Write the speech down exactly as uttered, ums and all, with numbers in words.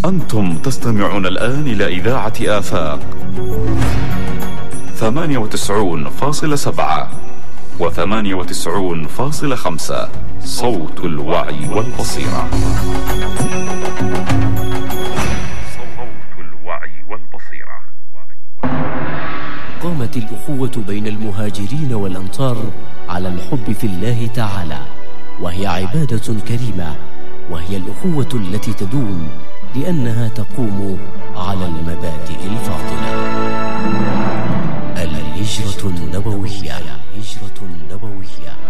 أنتم تستمعون الآن إلى إذاعة آفاق ثمانية وتسعون فاصلة سبعة وثمانية وتسعون فاصلة خمسة، صوت الوعي والبصيرة. صوت الوعي والبصيرة. قامت الأخوة بين المهاجرين والأنصار على الحب في الله تعالى، وهي عبادة كريمة، وهي الأخوة التي تدوم لأنها تقوم على المبادئ الفاضلة. الهجرة النبوية. الهجرة النبوية.